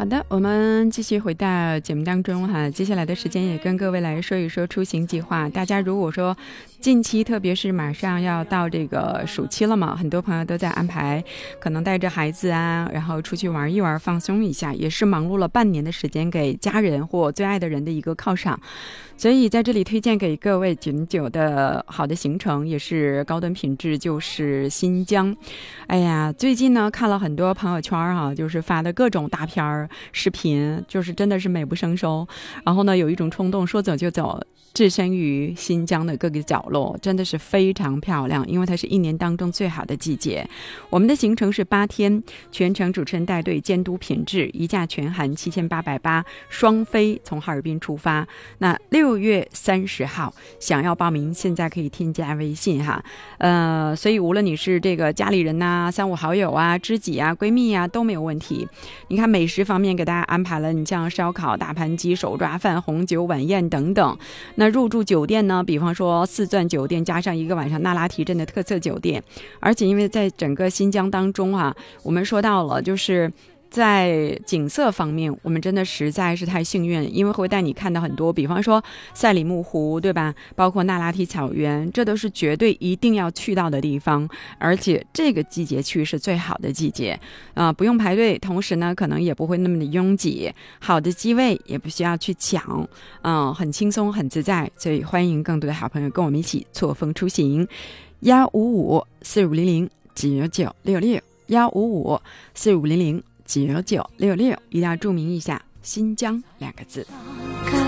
好的，我们继续回到节目当中哈。接下来的时间也跟各位来说一说出行计划。大家如果说近期特别是马上要到这个暑期了嘛，很多朋友都在安排可能带着孩子啊，然后出去玩一玩放松一下，也是忙碌了半年的时间给家人或最爱的人的一个犒赏。所以在这里推荐给各位仅有的好的行程，也是高端品质，就是新疆。哎呀，最近呢看了很多朋友圈啊，就是发的各种大片儿视频，就是真的是美不胜收。然后呢有一种冲动说走就走，置身于新疆的各个角落，真的是非常漂亮，因为它是一年当中最好的季节。我们的行程是8天，全程主持人带队监督品质，一价全含7880，双飞从哈尔滨出发。那6月30号想要报名，现在可以添加微信哈。所以无论你是这个家里人呐、3、5好友啊、知己啊、闺蜜啊都没有问题。你看美食方面给大家安排了，你像烧烤、大盘鸡、手抓饭、红酒晚宴等等。那入住酒店呢，比方说4钻酒店加上一个晚上那拉提镇的特色酒店，而且因为在整个新疆当中啊，我们说到了就是在景色方面我们真的实在是太幸运，因为会带你看到很多，比方说赛里木湖对吧，包括那拉提草原，这都是绝对一定要去到的地方，而且这个季节去是最好的季节不用排队，同时呢可能也不会那么的拥挤，好的机位也不需要去抢很轻松很自在，所以欢迎更多的好朋友跟我们一起错峰出行。155-4500-9966，155-4500-9966，一定要注明一下新疆2个字。